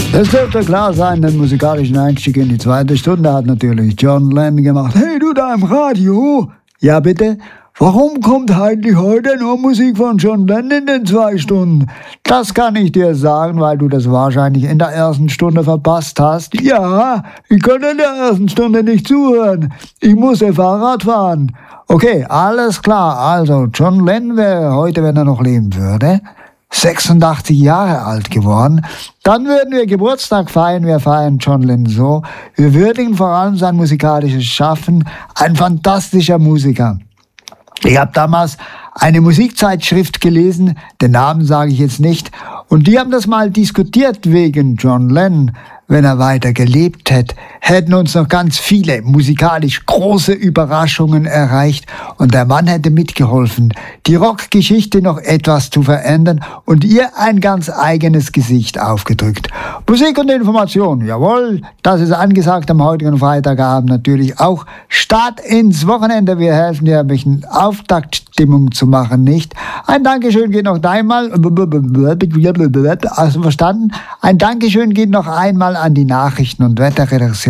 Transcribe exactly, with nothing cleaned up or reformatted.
Es dürfte klar sein, den musikalischen Einstieg in die zweite Stunde hat natürlich John Lennon gemacht. Hey, du da im Radio? Ja, bitte? Warum kommt eigentlich heute nur Musik von John Lennon in den zwei Stunden? Das kann ich dir sagen, weil du das wahrscheinlich in der ersten Stunde verpasst hast. Ja, ich konnte in der ersten Stunde nicht zuhören. Ich musste Fahrrad fahren. Okay, alles klar. Also, John Lennon wäre heute, wenn er noch leben würde, sechsundachtzig Jahre alt geworden. Dann würden wir Geburtstag feiern. Wir feiern John Lennon so. Wir würdigen vor allem sein musikalisches Schaffen. Ein fantastischer Musiker. Ich habe damals eine Musikzeitschrift gelesen, den Namen sage ich jetzt nicht, und die haben das mal diskutiert wegen John Lennon. Wenn er weiter gelebt hätte, hätten uns noch ganz viele musikalisch große Überraschungen erreicht und der Mann hätte mitgeholfen, die Rockgeschichte noch etwas zu verändern und ihr ein ganz eigenes Gesicht aufgedrückt. Musik und Information, jawohl, das ist angesagt am heutigen Freitagabend natürlich auch. Start ins Wochenende, wir helfen dir ein bisschen Auftaktstimmung zu machen, nicht? Ein Dankeschön geht noch einmal, hast du verstanden? Ein Dankeschön geht noch einmal an die Nachrichten- und Wetterredaktion